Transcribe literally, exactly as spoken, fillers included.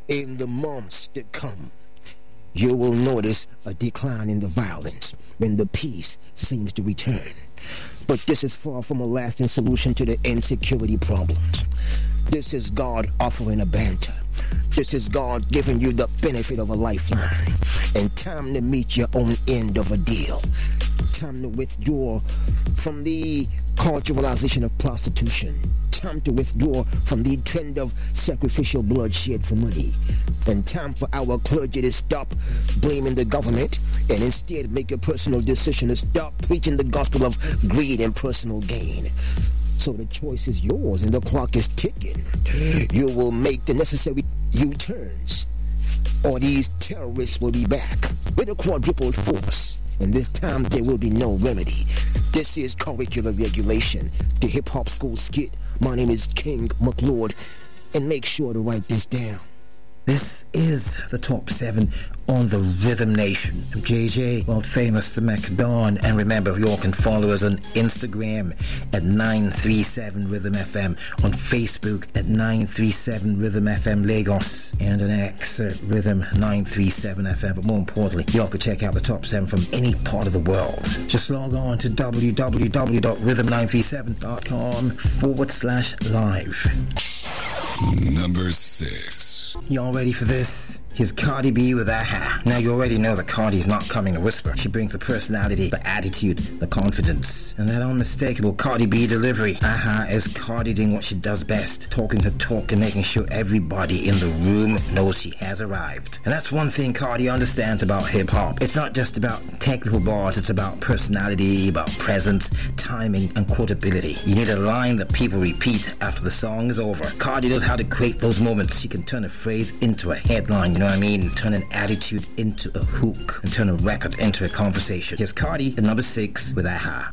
In the months to come, you will notice a decline in the violence when the peace seems to return. But this is far from a lasting solution to the insecurity problems. This is God offering a banter. This is God giving you the benefit of a lifeline. And time to meet your own end of a deal. Time to withdraw from the culturalization of prostitution. Time to withdraw from the trend of sacrificial bloodshed for money. And time for our clergy to stop blaming the government and instead make a personal decision to stop preaching the gospel of greed and personal gain. So the choice is yours and the clock is ticking. You will make the necessary U-turns, or these terrorists will be back with a quadrupled force. And this time there will be no remedy. This is Curricular Regulation, the hip-hop school skit. My name is King McLeod, and make sure to write this down. This is the top seven on the Rhythm Nation. I'm J J, world famous the MacDon, and remember, you all can follow us on Instagram at nine three seven Rhythm F M, on Facebook at nine three seven Rhythm F M Lagos, and on X at Rhythm nine three seven F M. But more importantly, you all can check out the top seven from any part of the world. Just log on to w w w dot rhythm nine three seven dot com forward slash live. Number six. Y'all ready for this? Here's Cardi B with Aha. Now you already know that Cardi is not coming to whisper. She brings the personality, the attitude, the confidence, and that unmistakable Cardi B delivery. Aha is Cardi doing what she does best, talking her talk and making sure everybody in the room knows she has arrived. And that's one thing Cardi understands about hip-hop. It's not just about technical bars, it's about personality, about presence, timing, and quotability. You need a line that people repeat after the song is over. Cardi knows how to create those moments. She can turn a phrase into a headline, you know what I mean? Turn an attitude into a hook, and turn a record into a conversation. Here's Cardi at number six with Aha.